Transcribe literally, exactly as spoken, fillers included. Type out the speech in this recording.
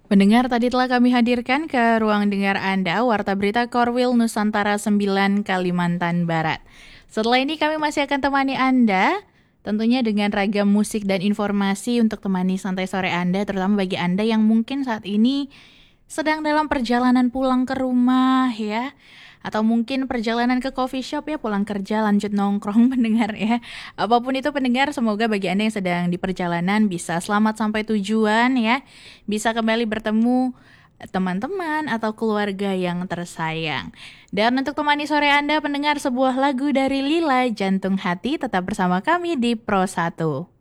Pendengar, tadi telah kami hadirkan ke ruang dengar Anda Warta Berita Korwil Nusantara sembilan Kalimantan Barat. Setelah ini kami masih akan temani Anda, tentunya dengan ragam musik dan informasi untuk temani santai sore Anda, terutama bagi Anda yang mungkin saat ini sedang dalam perjalanan pulang ke rumah ya. Atau mungkin perjalanan ke coffee shop ya, pulang kerja lanjut nongkrong pendengar ya. Apapun itu pendengar, semoga bagi Anda yang sedang di perjalanan bisa selamat sampai tujuan ya. Bisa kembali bertemu teman-teman atau keluarga yang tersayang. Dan untuk temani sore Anda pendengar, sebuah lagu dari Lila Jantung Hati, tetap bersama kami di Pro satu.